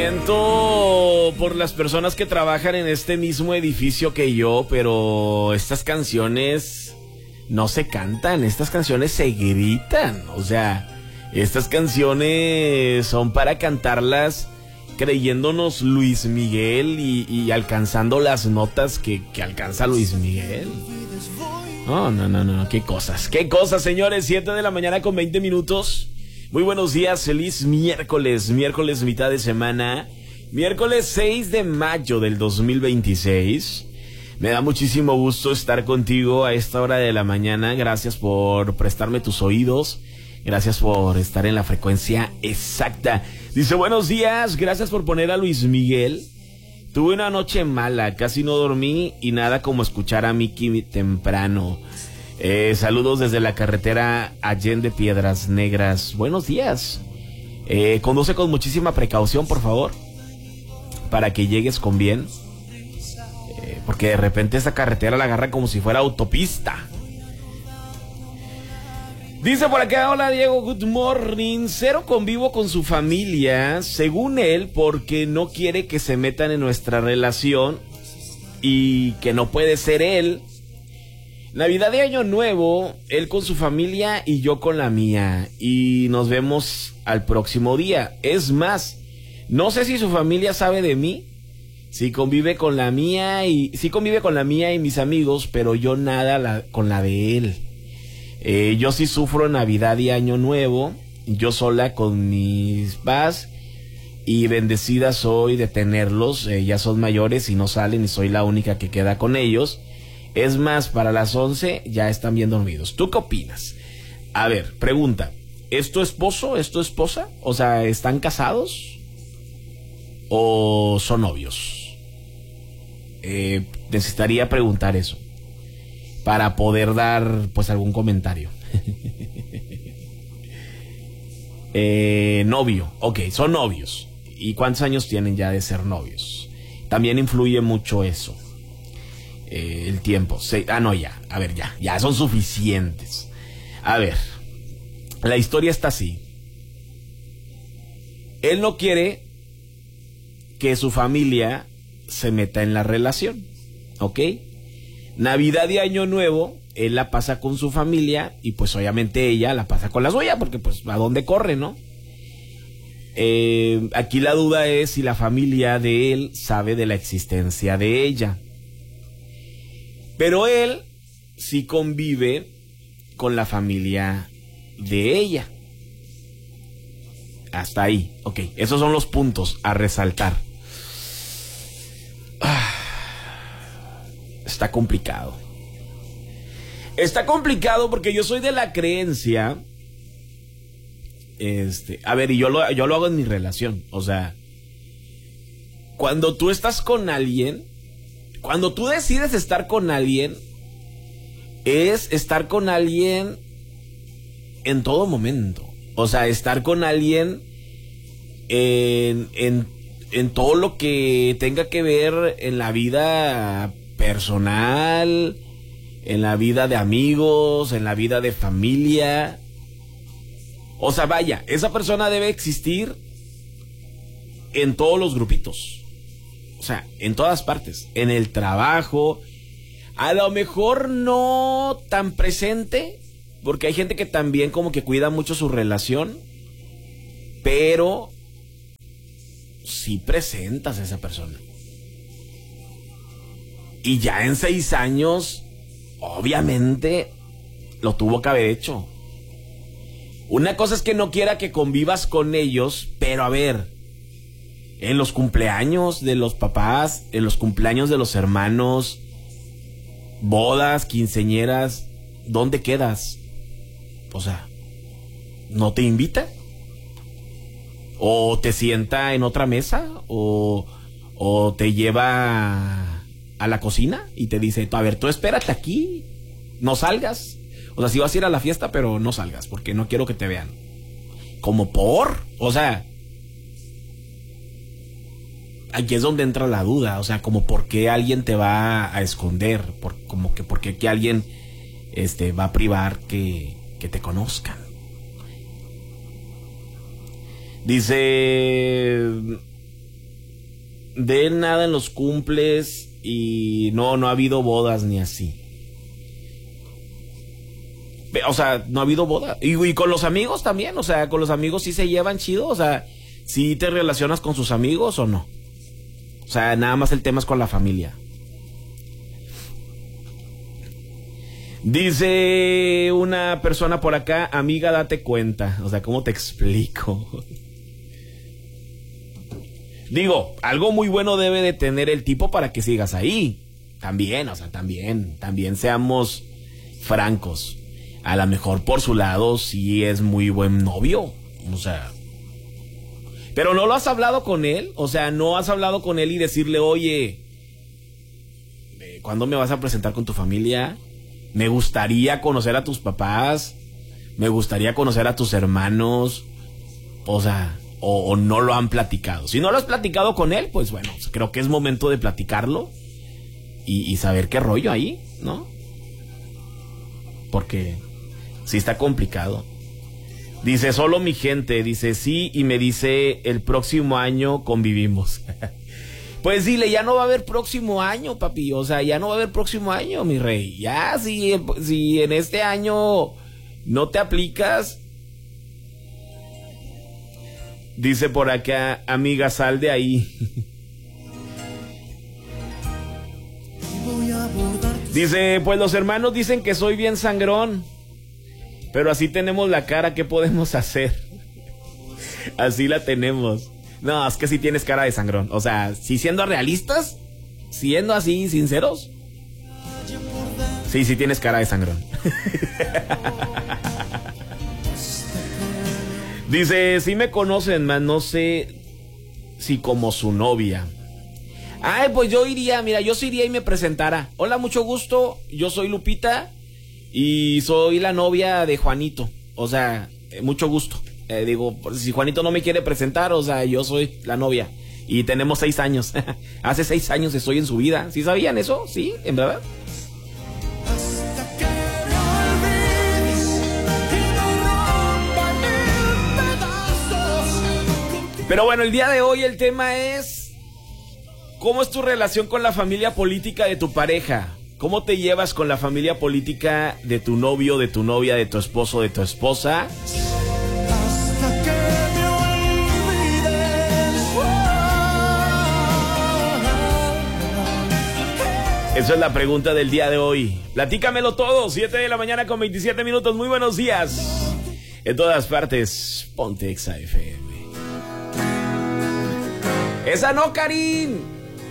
Siento por las personas que trabajan en este mismo edificio que yo, pero estas canciones no se cantan, estas canciones se gritan. O sea, estas canciones son para cantarlas creyéndonos Luis Miguel y alcanzando las notas que alcanza Luis Miguel. No, qué cosas, señores. 7 de la mañana con 20 minutos. Muy buenos días, feliz miércoles mitad de semana, miércoles 6 de mayo del 2026. Me da muchísimo gusto estar contigo a esta hora de la mañana. Gracias por prestarme tus oídos, gracias por estar en la frecuencia exacta. Dice, buenos días, gracias por poner a Luis Miguel. Tuve una noche mala, casi no dormí y nada como escuchar a Miki temprano. Saludos desde la carretera Allende Piedras Negras. Buenos días. Conduce con muchísima precaución, por favor, para que llegues con bien. Porque de repente esta carretera la agarra como si fuera autopista. Dice por acá, hola Diego, good morning. Cero convivo con su familia, según él, porque no quiere que se metan en nuestra relación y que no puede ser él. Navidad de Año Nuevo, él con su familia y yo con la mía. Y nos vemos al próximo día. Es más, no sé si su familia sabe de mí. Sí convive con la mía y mis amigos, pero yo nada con la de él. Yo sí sufro Navidad y Año Nuevo, yo sola con mis papás. Y bendecida soy de tenerlos. Ya son mayores y no salen y soy la única que queda con ellos. Es más, para las 11 ya están bien dormidos. ¿Tú qué opinas? A ver, pregunta. ¿Es tu esposo? ¿Es tu esposa? O sea, ¿están casados? ¿O son novios? Necesitaría preguntar eso para poder dar, pues, algún comentario. Novio. Ok, son novios. ¿Y cuántos años tienen ya de ser novios? También influye mucho eso. El tiempo. A ver, ya son suficientes. A ver, la historia está así. Él no quiere que su familia se meta en la relación, ¿ok? Navidad y Año Nuevo, él la pasa con su familia y pues obviamente ella la pasa con la suya, porque pues ¿a dónde corre, no? Aquí la duda es si la familia de él sabe de la existencia de ella. Pero él sí convive con la familia de ella. Hasta ahí. Ok, esos son los puntos a resaltar. Está complicado. Está complicado porque yo soy de la creencia... A ver, y yo lo hago en mi relación. O sea, cuando tú estás con alguien... Cuando tú decides estar con alguien, es estar con alguien en todo momento. O sea, estar con alguien en todo lo que tenga que ver en la vida personal, en la vida de amigos, en la vida de familia. O sea, vaya, esa persona debe existir en todos los grupitos. O sea, en todas partes, en el trabajo, a lo mejor no tan presente, porque hay gente que también como que cuida mucho su relación, pero sí presentas a esa persona. Y ya en 6 años, obviamente, lo tuvo que haber hecho. Una cosa es que no quiera que convivas con ellos, pero a ver... En los cumpleaños de los papás, en los cumpleaños de los hermanos, bodas, quinceañeras, ¿dónde quedas? O sea, ¿no te invita? ¿O te sienta en otra mesa? ¿O te lleva a la cocina y te dice, a ver, tú espérate aquí, no salgas? O sea, sí vas a ir a la fiesta, pero no salgas, porque no quiero que te vean. ¿Como por? O sea... Aquí es donde entra la duda, o sea, como por qué alguien te va a esconder, como que por qué alguien va a privar que te conozcan. Dice, de él nada en los cumples y no ha habido bodas ni así. O sea, no ha habido boda. Y con los amigos también, o sea, con los amigos sí se llevan chido, o sea, ¿sí te relacionas con sus amigos o no? O sea, nada más el tema es con la familia. Dice una persona por acá, amiga, date cuenta. O sea, ¿cómo te explico? Digo, algo muy bueno debe de tener el tipo para que sigas ahí. También, o sea, también seamos francos. A lo mejor por su lado sí es muy buen novio. O sea, pero no lo has hablado con él. O sea, no has hablado con él y decirle, oye, ¿cuándo me vas a presentar con tu familia? Me gustaría conocer a tus papás, me gustaría conocer a tus hermanos, o sea, o no lo han platicado. Si no lo has platicado con él, pues bueno, creo que es momento de platicarlo y saber qué rollo ahí, ¿no? Porque sí está complicado. Dice, solo mi gente, dice sí, y me dice, el próximo año convivimos. Pues dile, ya no va a haber próximo año, papi. O sea, ya no va a haber próximo año, mi rey. Ya, si en este año no te aplicas. Dice por acá, amiga, sal de ahí. Dice, pues los hermanos dicen que soy bien sangrón. Pero así tenemos la cara, ¿qué podemos hacer? Así la tenemos. No, es que sí tienes cara de sangrón. O sea, si siendo realistas, siendo así sinceros, sí tienes cara de sangrón. Dice, sí me conocen, man, no sé si como su novia. Ay, pues yo iría, mira, yo sí iría y me presentara. Hola, mucho gusto, yo soy Lupita y soy la novia de Juanito. O sea, mucho gusto. Digo, si Juanito no me quiere presentar, o sea, yo soy la novia. Y tenemos 6 años. Hace 6 años estoy en su vida. ¿Sí sabían eso? ¿Sí? ¿En verdad? Pero bueno, el día de hoy el tema es, ¿cómo es tu relación con la familia política de tu pareja? ¿Cómo te llevas con la familia política de tu novio, de tu novia, de tu esposo, de tu esposa? Esa es la pregunta del día de hoy. Platícamelo todo, 7 de la mañana con 27 minutos. Muy buenos días. En todas partes, ponte Exa FM. ¡Esa no, Karin!